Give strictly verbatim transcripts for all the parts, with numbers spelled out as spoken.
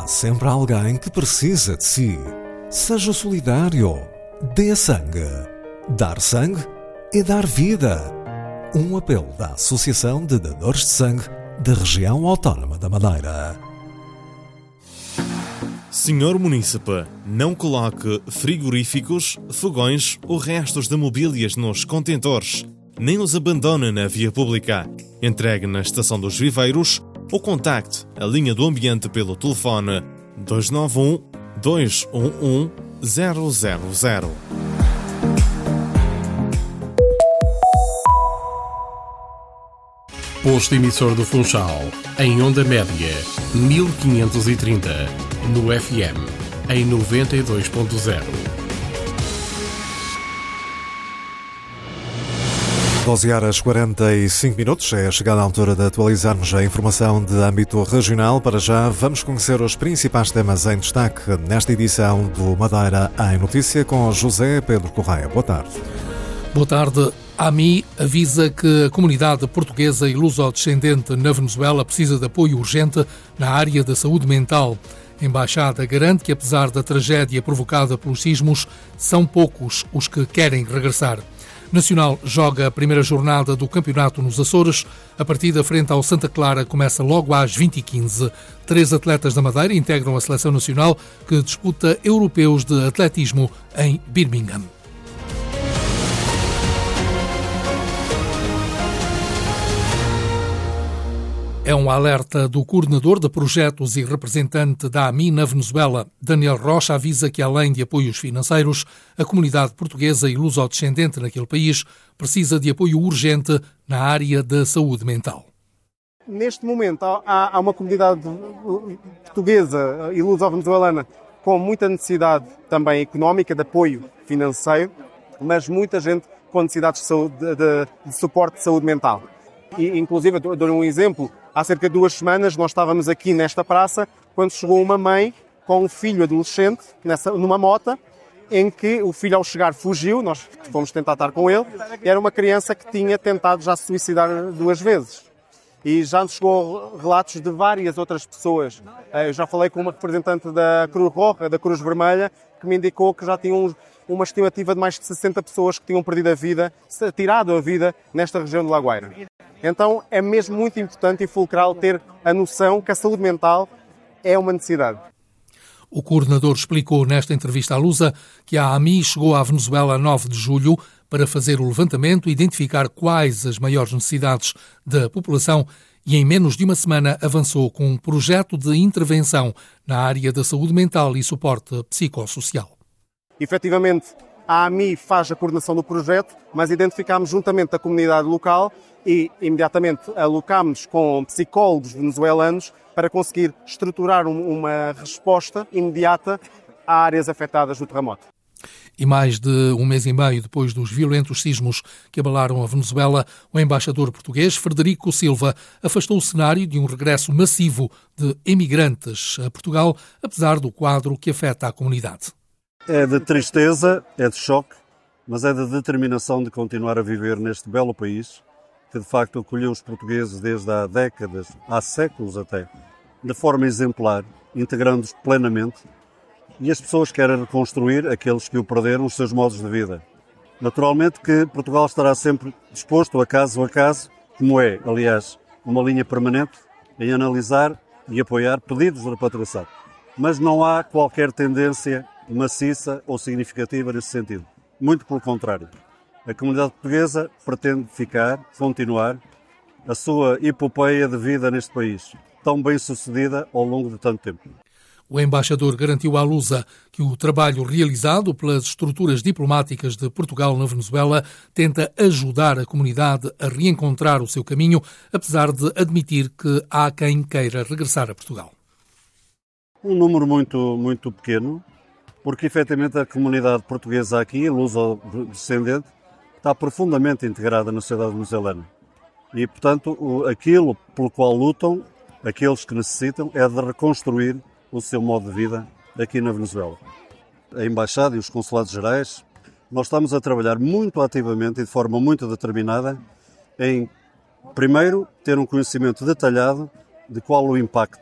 Há sempre alguém que precisa de si. Seja solidário. Dê sangue. Dar sangue é dar vida. Um apelo da Associação de Dadores de Sangue da Região Autónoma da Madeira. senhor Munícipe, não coloque frigoríficos, fogões ou restos de mobílias nos contentores, nem os abandone na via pública. Entregue na Estação dos Viveiros ou contacte a linha do ambiente pelo telefone dois nove um, dois um um, zero zero zero. Posto emissor do Funchal, em onda média, mil quinhentos e trinta, no F M, em noventa e dois ponto zero. doze horas e quarenta e cinco minutos, é chegada a altura de atualizarmos a informação de âmbito regional. Para já, vamos conhecer os principais temas em destaque nesta edição do Madeira em Notícia com José Pedro Correia. Boa tarde. Boa tarde. A AMI avisa que a comunidade portuguesa e luso-descendente na Venezuela precisa de apoio urgente na área da saúde mental. A Embaixada garante que, apesar da tragédia provocada pelos sismos, são poucos os que querem regressar. Nacional joga a primeira jornada do campeonato nos Açores. A partida frente ao Santa Clara começa logo às vinte e quinze. Três atletas da Madeira integram a seleção nacional que disputa europeus de atletismo em Birmingham. É um alerta do coordenador de projetos e representante da AMI na Venezuela. Daniel Rocha avisa que, além de apoios financeiros, a comunidade portuguesa e luso-descendente naquele país precisa de apoio urgente na área da saúde mental. Neste momento há, há uma comunidade portuguesa e luso-venezuelana com muita necessidade também económica, de apoio financeiro, mas muita gente com necessidades de, saúde, de, de suporte de saúde mental. E, inclusive, eu dou um exemplo. Há cerca de duas semanas nós estávamos aqui nesta praça quando chegou uma mãe com um filho adolescente nessa, numa moto, em que o filho ao chegar fugiu, nós fomos tentar estar com ele, e era uma criança que tinha tentado já se suicidar duas vezes. E já nos chegou relatos de várias outras pessoas. Eu já falei com uma representante da Cruz Roja, da Cruz Vermelha, que me indicou que já tinham uma estimativa de mais de sessenta pessoas que tinham perdido a vida, tirado a vida nesta região de Lagoeira. Então é mesmo muito importante e fulcral ter a noção que a saúde mental é uma necessidade. O coordenador explicou nesta entrevista à Lusa que a AMI chegou à Venezuela a nove de julho para fazer o levantamento e identificar quais as maiores necessidades da população e em menos de uma semana avançou com um projeto de intervenção na área da saúde mental e suporte psicossocial. Efetivamente, a AMI faz a coordenação do projeto, mas identificámos juntamente a comunidade local e imediatamente alocámos com psicólogos venezuelanos para conseguir estruturar uma resposta imediata a áreas afetadas do terremoto. E mais de um mês e meio depois dos violentos sismos que abalaram a Venezuela, o embaixador português Frederico Silva afastou o cenário de um regresso massivo de emigrantes a Portugal, apesar do quadro que afeta a comunidade. É de tristeza, é de choque, mas é de determinação de continuar a viver neste belo país, que de facto acolheu os portugueses desde há décadas, há séculos até, de forma exemplar, integrando-os plenamente, e as pessoas querem reconstruir, aqueles que o perderam, os seus modos de vida. Naturalmente que Portugal estará sempre disposto, a caso a caso, como é, aliás, uma linha permanente, em analisar e apoiar pedidos de repatriação. Mas não há qualquer tendência maciça ou significativa nesse sentido. Muito pelo contrário. A comunidade portuguesa pretende ficar, continuar, a sua epopeia de vida neste país, tão bem sucedida ao longo de tanto tempo. O embaixador garantiu à Lusa que o trabalho realizado pelas estruturas diplomáticas de Portugal na Venezuela tenta ajudar a comunidade a reencontrar o seu caminho, apesar de admitir que há quem queira regressar a Portugal. Um número muito, muito pequeno, porque efetivamente a comunidade portuguesa aqui, luso-descendente, está profundamente integrada na sociedade venezuelana. E, portanto, aquilo pelo qual lutam, aqueles que necessitam, é de reconstruir o seu modo de vida aqui na Venezuela. A Embaixada e os Consulados Gerais, nós estamos a trabalhar muito ativamente e de forma muito determinada em, primeiro, ter um conhecimento detalhado de qual o impacto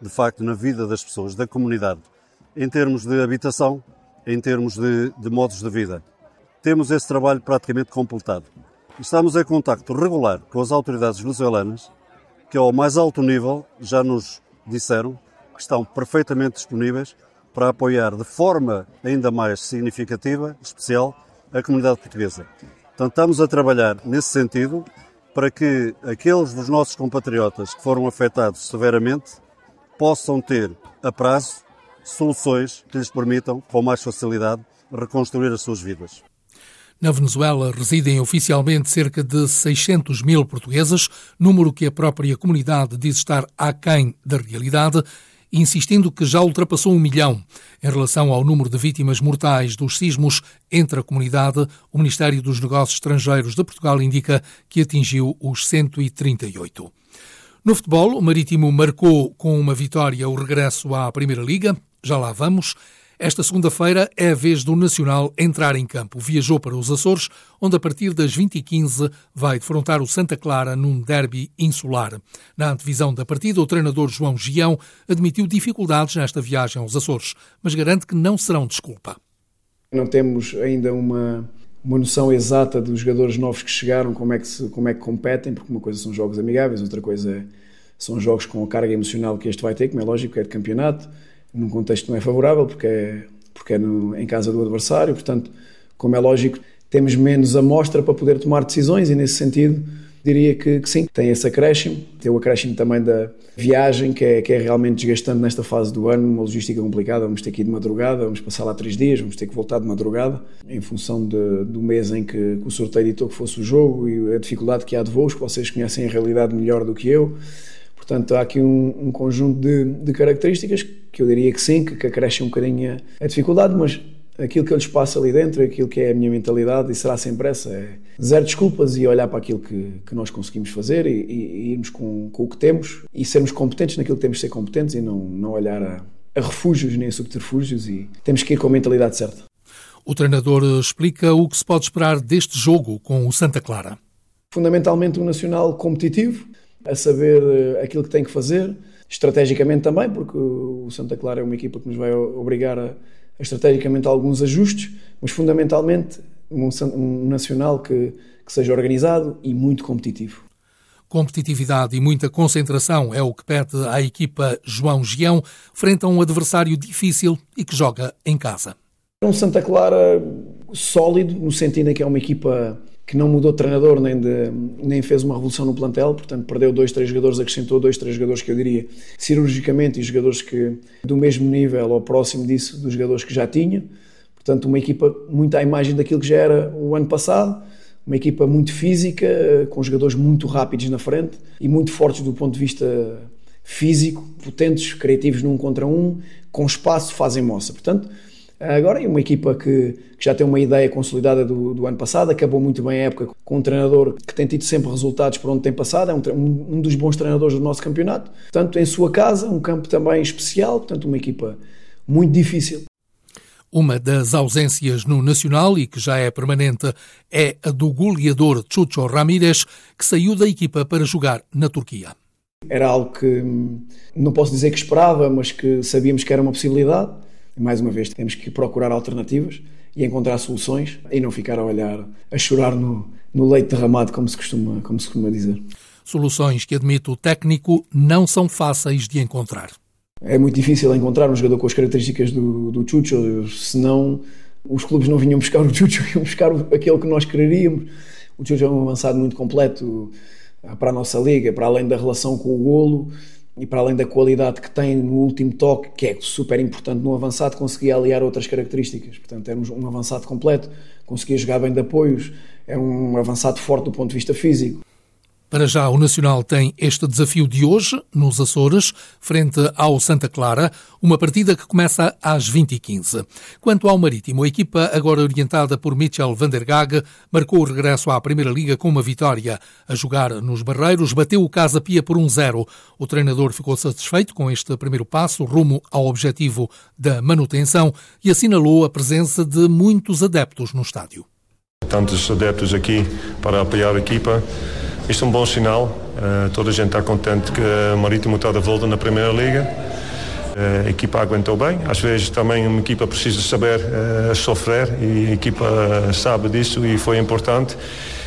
de facto, na vida das pessoas, da comunidade, em termos de habitação, em termos de, de modos de vida. Temos esse trabalho praticamente completado. Estamos em contacto regular com as autoridades venezuelanas, que ao mais alto nível já nos disseram que estão perfeitamente disponíveis para apoiar de forma ainda mais significativa, especial, a comunidade portuguesa. Portanto, estamos a trabalhar nesse sentido para que aqueles dos nossos compatriotas que foram afetados severamente possam ter, a prazo, soluções que lhes permitam, com mais facilidade, reconstruir as suas vidas. Na Venezuela residem oficialmente cerca de seiscentos mil portugueses, número que a própria comunidade diz estar aquém da realidade, insistindo que já ultrapassou um milhão. Em relação ao número de vítimas mortais dos sismos entre a comunidade, o Ministério dos Negócios Estrangeiros de Portugal indica que atingiu os cento e trinta e oito. No futebol, o Marítimo marcou com uma vitória o regresso à Primeira Liga. Já lá vamos. Esta segunda-feira é a vez do Nacional entrar em campo. Viajou para os Açores, onde a partir das vinte e quinze vai defrontar o Santa Clara num derby insular. Na antevisão da partida, o treinador João Gião admitiu dificuldades nesta viagem aos Açores, mas garante que não serão desculpa. Não temos ainda uma, uma noção exata dos jogadores novos que chegaram, como é que, se, como é que competem, porque uma coisa são jogos amigáveis, outra coisa é, são jogos com a carga emocional que este vai ter, como é lógico, é de campeonato, num contexto que não é favorável, porque é, porque é no, em casa do adversário, portanto, como é lógico, temos menos amostra para poder tomar decisões e, nesse sentido, diria que, que sim, tem esse acréscimo, tem o acréscimo também da viagem, que é, que é realmente desgastante nesta fase do ano, uma logística complicada, vamos ter que ir de madrugada, vamos passar lá três dias, vamos ter que voltar de madrugada, em função de, do mês em que, que o sorteio ditou que fosse o jogo e a dificuldade que há de voos, que vocês conhecem a realidade melhor do que eu. Portanto, há aqui um, um conjunto de, de características que eu diria que sim, que, que acrescem um bocadinho a, a dificuldade, mas aquilo que eu lhes passo ali dentro, aquilo que é a minha mentalidade, e será sempre essa, é zero desculpas e olhar para aquilo que, que nós conseguimos fazer e, e, e irmos com, com o que temos e sermos competentes naquilo que temos de ser competentes e não, não olhar a, a refúgios nem a subterfúgios, e temos que ir com a mentalidade certa. O treinador explica o que se pode esperar deste jogo com o Santa Clara. Fundamentalmente um Nacional competitivo, a saber aquilo que tem que fazer, estrategicamente também, porque o Santa Clara é uma equipa que nos vai obrigar a, a estrategicamente a alguns ajustes, mas fundamentalmente um, um Nacional que, que seja organizado e muito competitivo. Competitividade e muita concentração é o que pede à equipa João Gião, frente a um adversário difícil e que joga em casa. Um Santa Clara sólido, no sentido em que é uma equipa que não mudou de treinador nem, de, nem fez uma revolução no plantel, portanto perdeu dois, três jogadores, acrescentou dois, três jogadores que eu diria cirurgicamente, e jogadores que do mesmo nível ou próximo disso dos jogadores que já tinha. Portanto, uma equipa muito à imagem daquilo que já era o ano passado, uma equipa muito física, com jogadores muito rápidos na frente e muito fortes do ponto de vista físico, potentes, criativos num contra um, com espaço, fazem moça. Portanto, agora é uma equipa que, que já tem uma ideia consolidada do, do ano passado, acabou muito bem a época com um treinador que tem tido sempre resultados por onde tem passado, é um, um, um dos bons treinadores do nosso campeonato, portanto em sua casa, um campo também especial, portanto uma equipa muito difícil. Uma das ausências no Nacional, e que já é permanente, é a do goleador Chucho Ramírez, que saiu da equipa para jogar na Turquia. Era algo que não posso dizer que esperava, mas que sabíamos que era uma possibilidade. Mais uma vez, temos que procurar alternativas e encontrar soluções e não ficar a olhar, a chorar no, no leite derramado, como se costuma, como se costuma dizer. Soluções que, admite o técnico, não são fáceis de encontrar. É muito difícil encontrar um jogador com as características do, do Chucho, senão os clubes não vinham buscar o Chucho, iam buscar aquele que nós quereríamos. O Chucho é um avançado muito completo para a nossa liga, para além da relação com o golo, e para além da qualidade que tem no último toque, que é super importante no avançado, conseguia aliar outras características. Portanto, era um avançado completo, conseguia jogar bem de apoios, é um avançado forte do ponto de vista físico. Para já, o Nacional tem este desafio de hoje, nos Açores, frente ao Santa Clara, uma partida que começa às vinte e quinze. Quanto ao Marítimo, a equipa, agora orientada por Michel van der Gagh, marcou o regresso à Primeira Liga com uma vitória. A jogar nos Barreiros, bateu o Casa Pia por um zero. O treinador ficou satisfeito com este primeiro passo rumo ao objetivo da manutenção e assinalou a presença de muitos adeptos no estádio. Tantos adeptos aqui para apoiar a equipa. Isto é um bom sinal, uh, toda a gente está contente que o Marítimo está de volta na Primeira Liga. A equipa aguentou bem. Às vezes também uma equipa precisa saber uh, sofrer e a equipa sabe disso e foi importante.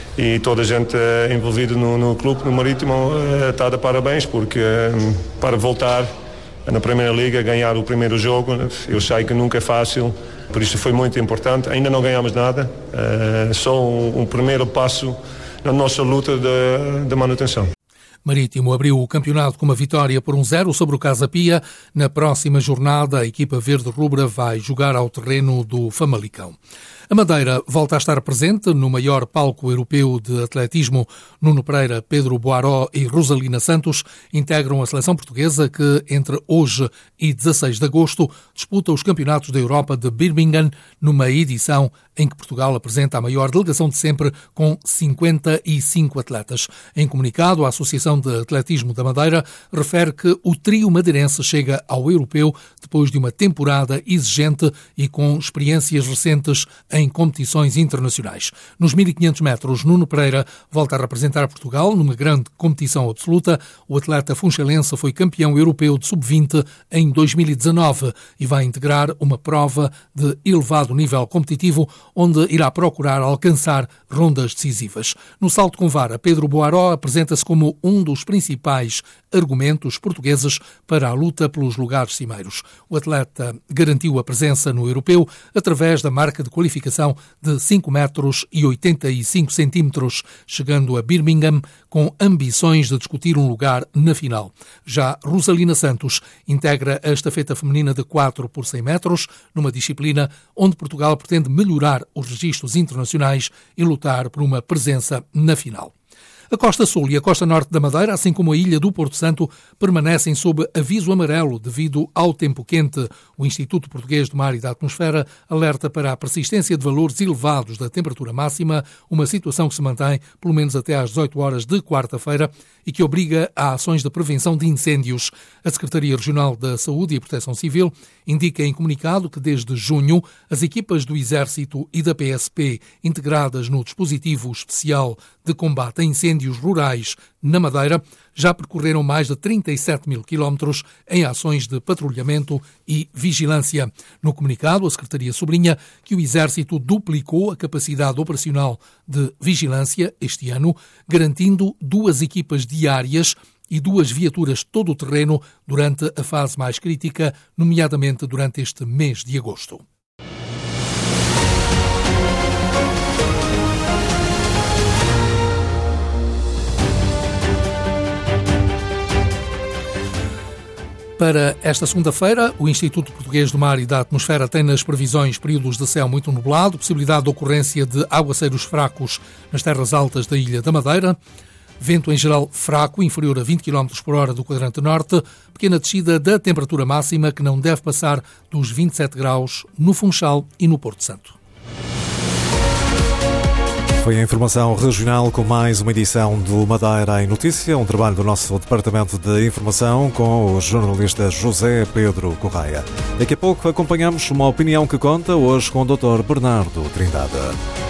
E toda a gente uh, envolvida no, no clube, no Marítimo, uh, está de parabéns, porque uh, para voltar na Primeira Liga, ganhar o primeiro jogo, eu sei que nunca é fácil, por isso foi muito importante. Ainda não ganhamos nada, uh, só um, um primeiro passo na nossa luta de, de manutenção. Marítimo abriu o campeonato com uma vitória por um zero sobre o Casa Pia. Na próxima jornada, a equipa verde-rubra vai jogar ao terreno do Famalicão. A Madeira volta a estar presente no maior palco europeu de atletismo. Nuno Pereira, Pedro Boaró e Rosalina Santos integram a seleção portuguesa que, entre hoje e dezasseis de agosto, disputa os campeonatos da Europa de Birmingham, numa edição em que Portugal apresenta a maior delegação de sempre, com cinquenta e cinco atletas. Em comunicado, a Associação de Atletismo da Madeira refere que o trio madeirense chega ao europeu depois de uma temporada exigente e com experiências recentes em competições internacionais. Nos mil e quinhentos metros, Nuno Pereira volta a representar Portugal numa grande competição absoluta. O atleta funchalense foi campeão europeu de sub vinte em dois mil e dezanove e vai integrar uma prova de elevado nível competitivo, onde irá procurar alcançar rondas decisivas. No salto com vara, Pedro Boaró apresenta-se como um dos principais argumentos portugueses para a luta pelos lugares cimeiros. O atleta garantiu a presença no europeu através da marca de qualificação de cinco metros e oitenta e cinco centímetros, chegando a Birmingham com ambições de discutir um lugar na final. Já Rosalina Santos integra a estafeta feminina de quatro por cem metros, numa disciplina onde Portugal pretende melhorar os registros internacionais e lutar por uma presença na final. A Costa Sul e a Costa Norte da Madeira, assim como a ilha do Porto Santo, permanecem sob aviso amarelo devido ao tempo quente. O Instituto Português do Mar e da Atmosfera alerta para a persistência de valores elevados da temperatura máxima, uma situação que se mantém pelo menos até às dezoito horas de quarta-feira e que obriga a ações de prevenção de incêndios. A Secretaria Regional da Saúde e Proteção Civil indica em comunicado que desde junho as equipas do Exército e da P S P, integradas no dispositivo especial de combate a incêndios rurais na Madeira, já percorreram mais de trinta e sete mil quilómetros em ações de patrulhamento e vigilância. No comunicado, a Secretaria sublinha que o Exército duplicou a capacidade operacional de vigilância este ano, garantindo duas equipas diárias e duas viaturas todo-terreno durante a fase mais crítica, nomeadamente durante este mês de agosto. Para esta segunda-feira, o Instituto Português do Mar e da Atmosfera tem nas previsões períodos de céu muito nublado, possibilidade de ocorrência de aguaceiros fracos nas terras altas da Ilha da Madeira, vento em geral fraco, inferior a vinte quilómetros por hora do quadrante norte, pequena descida da temperatura máxima que não deve passar dos vinte e sete graus no Funchal e no Porto Santo. Foi a informação regional com mais uma edição do Madeira em Notícia, um trabalho do nosso Departamento de Informação com o jornalista José Pedro Correia. Daqui a pouco acompanhamos uma opinião que conta, hoje com o doutor Bernardo Trindade.